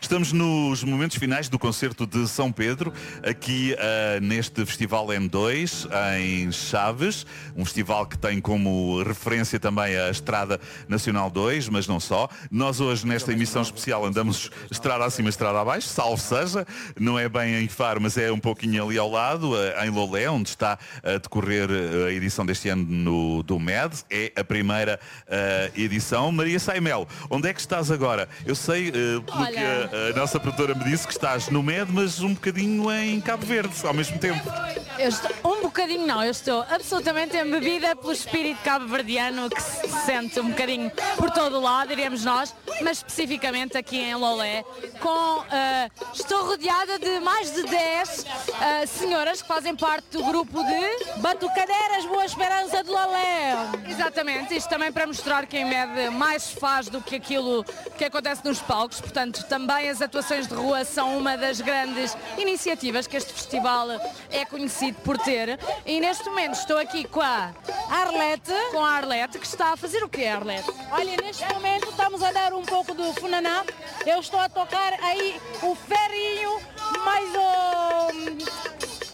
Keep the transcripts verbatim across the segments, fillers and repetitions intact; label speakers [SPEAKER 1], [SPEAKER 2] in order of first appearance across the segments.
[SPEAKER 1] Estamos nos momentos finais do concerto de São Pedro, aqui uh, neste Festival M dois, em Chaves, um festival que tem como referência também a Estrada Nacional dois, mas não só. Nós hoje, nesta emissão especial, andamos estrada acima, estrada abaixo, salvo seja, não é bem em Faro, mas é um pouquinho ali ao lado, uh, em Lolé, onde está a decorrer a edição deste ano no, do M E D. É a primeira uh, edição. Maria Saimel, onde é que estás agora? Eu sei, uh, pelo que a, a nossa produtora me disse, que estás no M E D, mas um bocadinho em Cabo Verde, ao mesmo tempo.
[SPEAKER 2] Eu estou, um bocadinho não, eu estou absolutamente embebida pelo espírito cabo-verdiano que se sente um bocadinho por todo o lado, diríamos nós, mas especificamente aqui em Lolé, com, uh, estou rodeada de mais de dez uh, senhoras que fazem parte do grupo de
[SPEAKER 3] Batucadeiras Boa Esperança de Lolé.
[SPEAKER 2] Exatamente, isto também para mostrar que em M E D mais se faz do que aquilo que acontece nos palcos, portanto também as atuações de rua são uma das grandes iniciativas que este festival é conhecido por ter, e neste momento estou aqui com a
[SPEAKER 3] Arlete,
[SPEAKER 2] com a Arlete, que está a fazer o quê, Arlete?
[SPEAKER 3] Olha, neste momento estamos a dar um pouco do funaná, eu estou a tocar aí o ferrinho, mais o...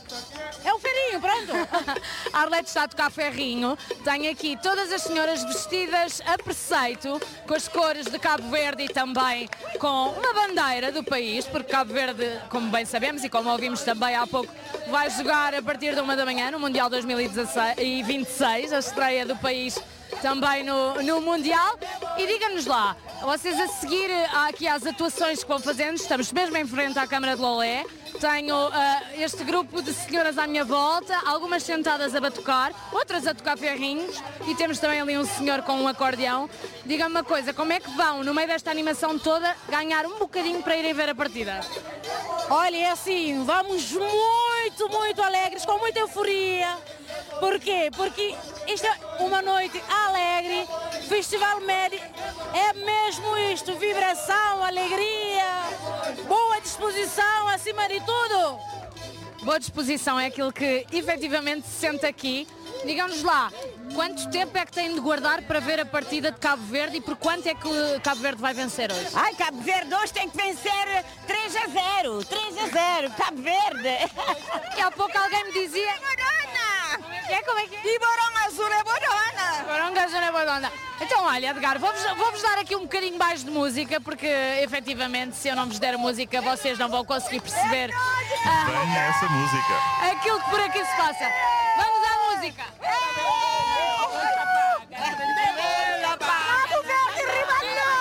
[SPEAKER 3] É o ferrinho, pronto.
[SPEAKER 2] A Arlete está a tocar ferrinho. Tem aqui todas as senhoras vestidas a preceito, com as cores de Cabo Verde e também com uma bandeira do país, porque Cabo Verde, como bem sabemos e como ouvimos também há pouco, vai jogar a partir de uma da manhã no Mundial dois mil e vinte e seis, a estreia do país também no, no Mundial. E diga-nos lá, vocês a seguir aqui às atuações que vão fazendo, estamos mesmo em frente à Câmara de Lolé. Tenho uh, este grupo de senhoras à minha volta, algumas sentadas a batucar, outras a tocar ferrinhos, e temos também ali um senhor com um acordeão. Diga-me uma coisa, como é que vão, no meio desta animação toda, ganhar um bocadinho para irem ver a partida?
[SPEAKER 3] Olha, é assim, vamos muito, muito alegres, com muita euforia. Por quê? Porque isto é uma noite alegre, Festival M E D é mesmo isto, vibração, alegria, boa disposição acima de tudo.
[SPEAKER 2] Boa disposição é aquilo que efetivamente se sente aqui. Digam-nos lá, quanto tempo é que têm de guardar para ver a partida de Cabo Verde e por quanto é que Cabo Verde vai vencer hoje?
[SPEAKER 4] Ai, Cabo Verde hoje tem que vencer três a zero, três a zero, Cabo Verde.
[SPEAKER 2] E há pouco alguém me dizia...
[SPEAKER 4] Borona!
[SPEAKER 2] É, como é que é?
[SPEAKER 4] E Borona Azul é Borona!
[SPEAKER 2] Borona Azul é Borona. Então, olha, Edgar, vou-vos vou-vos dar aqui um bocadinho mais de música, porque, efetivamente, se eu não vos der música, vocês não vão conseguir perceber ah,
[SPEAKER 1] Venha essa música.
[SPEAKER 2] aquilo que por aqui se passa. Vamos à música!
[SPEAKER 3] Cabo Verde, Ribalhão!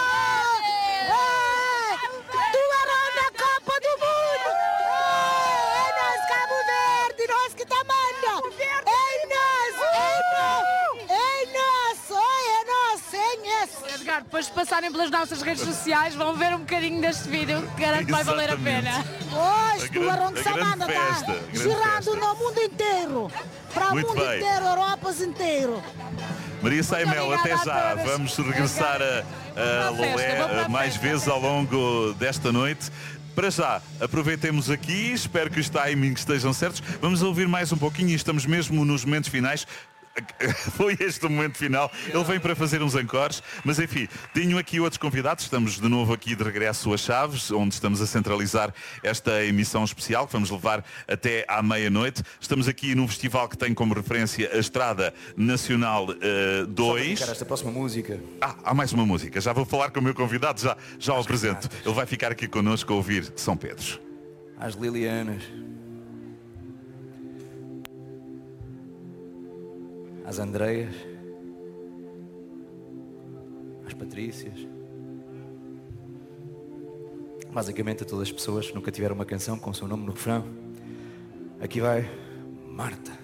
[SPEAKER 3] Tubarão da Copa do Mundo! É nós, Cabo Verde, nós que tá manda! É nós, é nós, é nós, é nós, é nós!
[SPEAKER 2] Edgar, depois de passarem pelas nossas redes sociais, vão ver um bocadinho deste vídeo, que garanto que vai valer a pena.
[SPEAKER 3] Hoje,
[SPEAKER 1] A
[SPEAKER 3] Tubarão
[SPEAKER 1] grande-
[SPEAKER 3] de
[SPEAKER 1] a grande
[SPEAKER 3] Samanda
[SPEAKER 1] festa, a
[SPEAKER 3] tá
[SPEAKER 1] grande
[SPEAKER 3] girando
[SPEAKER 1] festa.
[SPEAKER 3] no mundo inteiro, para o
[SPEAKER 1] Muito
[SPEAKER 3] mundo
[SPEAKER 1] bem.
[SPEAKER 3] inteiro, Europas inteiro.
[SPEAKER 1] Maria Saimel, até
[SPEAKER 2] obrigada
[SPEAKER 1] já.
[SPEAKER 2] a todos.
[SPEAKER 1] Vamos regressar a, a
[SPEAKER 2] Vou para a festa,
[SPEAKER 1] Lolé
[SPEAKER 2] vou para a
[SPEAKER 1] uh, mais
[SPEAKER 2] festa.
[SPEAKER 1] vezes ao longo desta noite. Para já, aproveitemos aqui, espero que os timings estejam certos. Vamos ouvir mais um pouquinho e estamos mesmo nos momentos finais. Foi este o momento final. Ele vem para fazer uns encores, mas enfim, tenho aqui outros convidados. Estamos de novo aqui de regresso a Chaves, onde estamos a centralizar esta emissão especial que vamos levar até à meia-noite. Estamos aqui num festival que tem como referência a Estrada Nacional uh, dois.
[SPEAKER 5] Cara, esta próxima música.
[SPEAKER 1] Ah, há mais uma música. Já vou falar com o meu convidado, já, já o apresento. Ele vai ficar aqui connosco a ouvir São Pedro.
[SPEAKER 5] Às Lilianas. Às Andreias. Às Patrícias. Basicamente a todas as pessoas que nunca tiveram uma canção com o seu nome no refrão. Aqui vai Marta.